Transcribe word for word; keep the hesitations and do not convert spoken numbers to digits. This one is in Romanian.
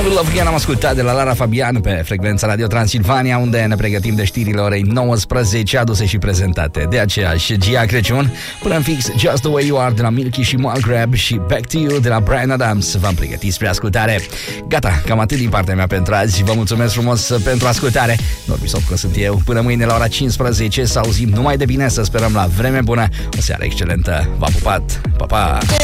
Love Love Again am ascultat de la Lara Fabian pe frecvența Radio Transilvania, unde ne pregătim de știrile orei nouăsprezece, aduse și prezentate de aceeași Gia Crăciun. Până în fix Just The Way You Are de la Milky și Malgrab și Back To You de la Bryan Adams. V-am pregătit spre ascultare. Gata, cam atât din partea mea pentru azi. Vă mulțumesc frumos pentru ascultare. Norbi Sopcă sunt eu. Până mâine la ora cincisprezece să auzim numai de bine, să sperăm la vreme bună. O seară excelentă. V-am pupat. Pa, pa!